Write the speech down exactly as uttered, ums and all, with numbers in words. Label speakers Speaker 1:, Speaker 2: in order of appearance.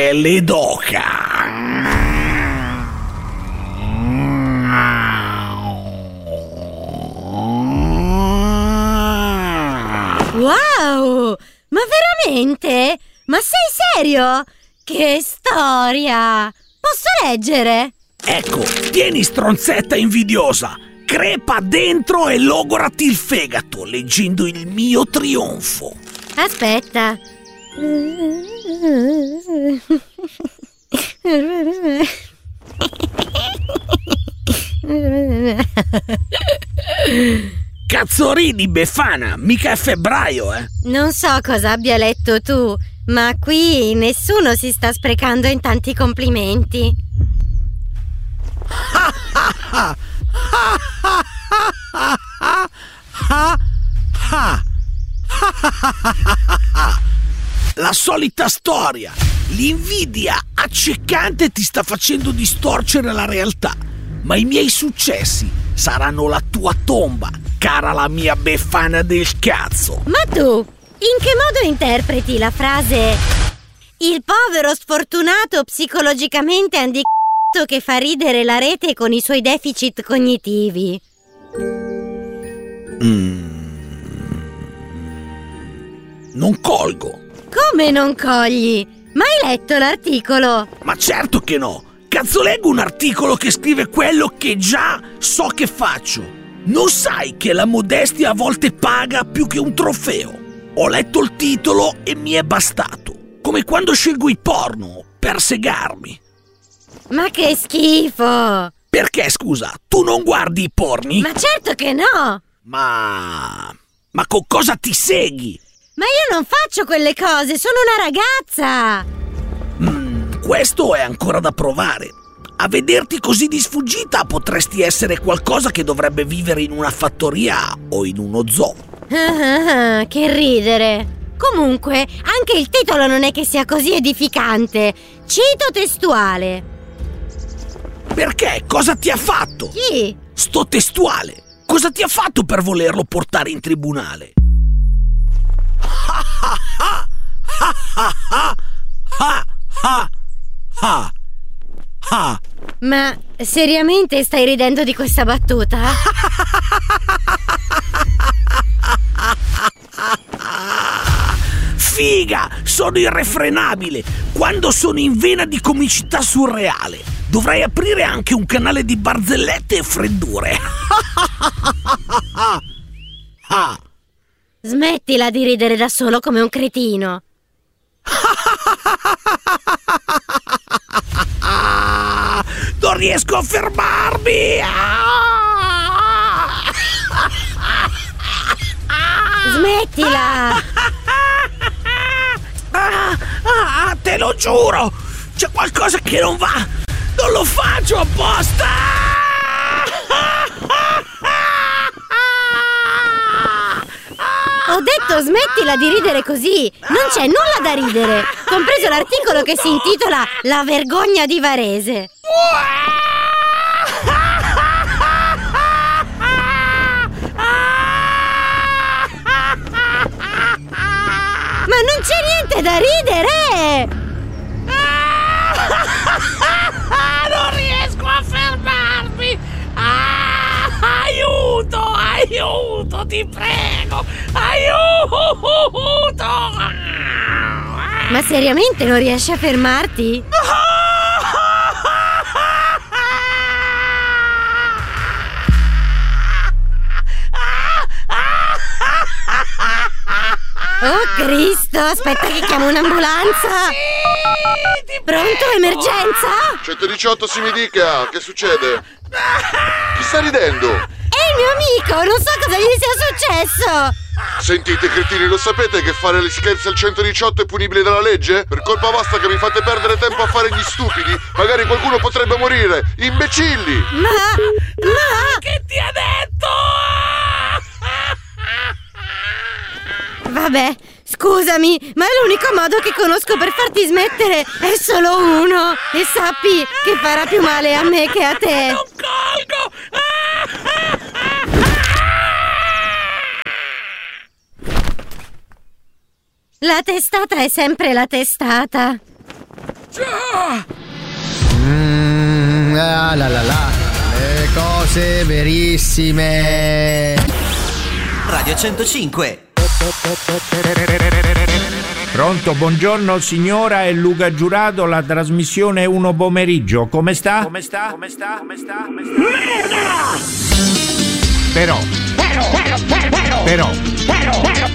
Speaker 1: le d'oca.
Speaker 2: Wow! Ma veramente? Ma sei serio? Che storia! Posso leggere?
Speaker 1: Ecco, tieni, stronzetta invidiosa. Crepa dentro e logorati il fegato leggendo il mio trionfo.
Speaker 2: Aspetta.
Speaker 1: Cazzorini, Befana, mica è febbraio, eh?
Speaker 2: Non so cosa abbia letto tu, ma qui nessuno si sta sprecando in tanti complimenti.
Speaker 1: La solita storia. L'invidia accecante ti sta facendo distorcere la realtà, ma i miei successi saranno la tua tomba, cara la mia Befana del cazzo.
Speaker 2: Ma tu, in che modo interpreti la frase "il povero sfortunato psicologicamente handicapato che fa ridere la rete con i suoi deficit cognitivi"?
Speaker 1: Mm. Non colgo.
Speaker 2: Come non cogli? Ma hai letto l'articolo?
Speaker 1: Ma certo che no. Cazzo leggo un articolo che scrive quello che già so che faccio. Non sai che la modestia a volte paga più che un trofeo? Ho letto il titolo e mi è bastato. Come quando scelgo i porno per segarmi.
Speaker 2: Ma che schifo!
Speaker 1: Perché, scusa, tu non guardi i porni?
Speaker 2: Ma certo che no!
Speaker 1: Ma... ma con cosa ti seghi?
Speaker 2: Ma io non faccio quelle cose, sono una ragazza!
Speaker 1: Mm, questo è ancora da provare. A vederti così di sfuggita potresti essere qualcosa che dovrebbe vivere in una fattoria o in uno zoo.
Speaker 2: Ah, ah, che ridere! Comunque, anche il titolo non è che sia così edificante. Cito testuale.
Speaker 1: Perché? Cosa ti ha fatto?
Speaker 2: Chi?
Speaker 1: Sto testuale. Cosa ti ha fatto per volerlo portare in tribunale?
Speaker 2: Ma seriamente stai ridendo di questa battuta?
Speaker 1: Figa! Sono irrefrenabile! Quando sono in vena di comicità surreale. Dovrei aprire anche un canale di barzellette e freddure.
Speaker 2: Smettila di ridere da solo come un cretino.
Speaker 1: Non riesco a fermarmi.
Speaker 2: Smettila.
Speaker 1: Ah, ah, te lo giuro, c'è qualcosa che non va. Non lo faccio apposta.
Speaker 2: Ho detto smettila di ridere così. Non c'è nulla da ridere, compreso l'articolo che si intitola "La vergogna di Varese". Ma non c'è niente da ridere!
Speaker 1: Non riesco a fermarmi! Ah, aiuto, aiuto, ti prego! Aiuto!
Speaker 2: Ma seriamente non riesci a fermarti? Oh Cristo, aspetta che chiamo un'ambulanza.
Speaker 1: Sì,
Speaker 2: pronto, emergenza?
Speaker 3: centodiciotto si mi dica, che succede? Chi sta ridendo?
Speaker 2: È il mio amico, non so cosa gli sia successo.
Speaker 3: Sentite cretini, lo sapete che fare gli scherzi al centodiciotto è punibile dalla legge? Per colpa vostra che mi fate perdere tempo a fare gli stupidi, magari qualcuno potrebbe morire. Imbecilli!
Speaker 2: Ma... ma...
Speaker 1: Che ti ha detto?
Speaker 2: Vabbè, scusami, ma è l'unico modo che conosco per farti smettere. È solo uno. E sappi che farà più male a me che a te.
Speaker 1: Non colgo!
Speaker 2: La testata è sempre la testata.
Speaker 1: Giù!
Speaker 4: la la la la. Le cose verissime.
Speaker 5: Radio centocinque.
Speaker 6: Pronto, buongiorno signora, è Luca Giurato, la trasmissione uno pomeriggio. Come sta? Come sta? Come sta? Come sta? Come sta? Merda! Però, però, però, però, però, però,